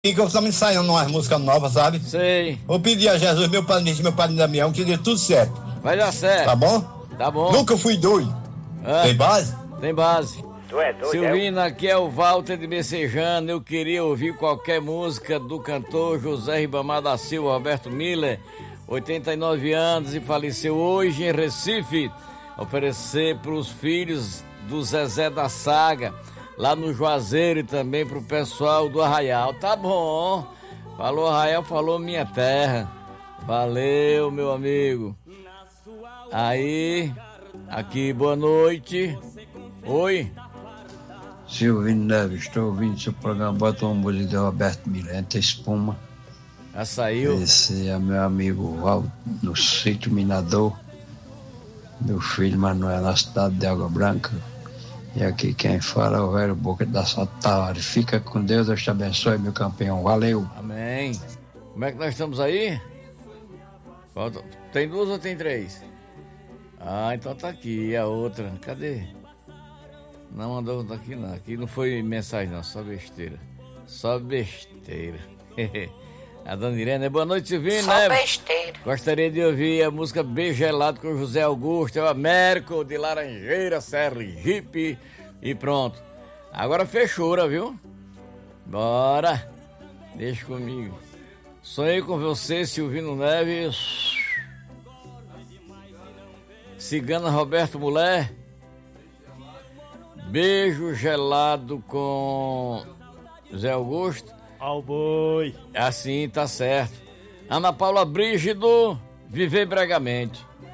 que eu estamos ensaiando umas músicas novas, sabe? Sei. Vou pedir a Jesus, meu padre Damião, que dê tudo certo. Vai dar certo. Tá bom? Tá bom. Nunca fui doido. Tem base? Tem base. Tu é doido, Silvina, aqui é o Walter de Messejana. Eu queria ouvir qualquer música do cantor José Ribamar da Silva, Roberto Miller, 89 anos e faleceu hoje em Recife. Oferecer para os filhos do Zezé da Saga, lá no Juazeiro, e também pro pessoal do Arraial. Tá bom. Falou Arraial, falou minha terra. Valeu, meu amigo. Aí, aqui, boa noite. Oi. Silvino Neves, estou ouvindo seu programa. Bota uma música de Roberto Milenta, Espuma. Já saiu? Esse é meu amigo Walter, no Sítio Minador. Meu filho Manuel, na cidade de Água Branca. E aqui quem fala é o velho Boca da Santa Tavares. Fica com Deus, Deus te abençoe, meu campeão. Valeu. Amém. Como é que nós estamos aí? Tem duas ou tem três? Ah, então tá aqui. A outra, cadê? Não mandou daqui não. Aqui não foi mensagem não, só besteira. Só besteira. A dona Irene, boa noite, Silvino. Só besteira. Gostaria de ouvir a música Beijo Gelado com o José Augusto, é o Américo de Laranjeira, Sergipe e pronto. Agora fechura, viu? Bora. Deixa comigo. Sonhei com você, Silvino Neves. Cigana Roberto Mulher. Beijo gelado com José Augusto. Ao boi. Assim, tá certo. Ana Paula Brígido, Viver Bregamente.